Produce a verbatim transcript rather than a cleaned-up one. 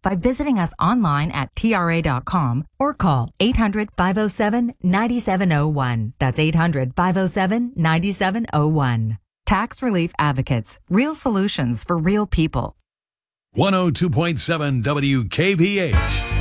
by visiting us online at T R A dot com or call eight hundred, five oh seven, nine seven oh one. That's eight hundred, five oh seven, nine seven oh one. Tax Relief Advocates. Real solutions for real people. one oh two point seven W K B H.